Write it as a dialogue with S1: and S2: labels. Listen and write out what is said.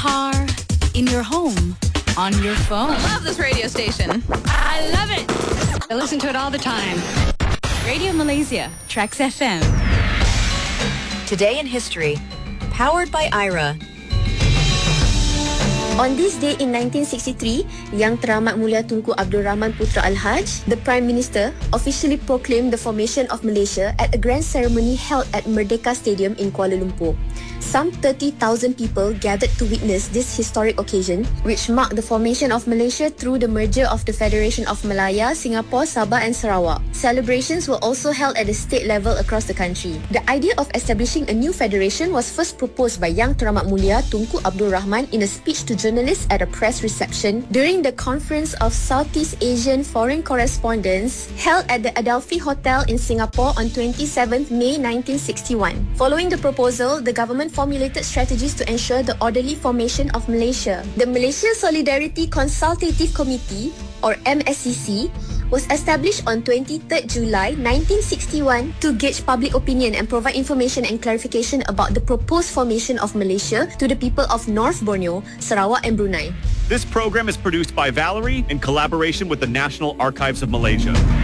S1: car, in your home, on your phone.
S2: I love this radio station.
S1: I love it.
S3: I listen to it all the time.
S1: Radio Malaysia, Trax FM.
S4: Today in History, powered by Ira.
S5: On this day in 1963, Yang Teramat Mulia Tunku Abdul Rahman Putra Al-Haj, the Prime Minister, officially proclaimed the formation of Malaysia at a grand ceremony held at Merdeka Stadium in Kuala Lumpur. Some 30,000 people gathered to witness this historic occasion, which marked the formation of Malaysia through the merger of the Federation of Malaya, Singapore, Sabah and Sarawak. Celebrations were also held at the state level across the country. The idea of establishing a new federation was first proposed by Yang Teramat Mulia Tunku Abdul Rahman in a speech to journalists at a press reception during the Conference of Southeast Asian Foreign Correspondents held at the Adelphi Hotel in Singapore on 27th May 1961. Following the proposal, the government formulated strategies to ensure the orderly formation of Malaysia. The Malaysia Solidarity Consultative Committee, or MSCC, was established on 23rd July 1961 to gauge public opinion and provide information and clarification about the proposed formation of Malaysia to the people of North Borneo, Sarawak and Brunei.
S6: This program is produced by Valerie in collaboration with the National Archives of Malaysia.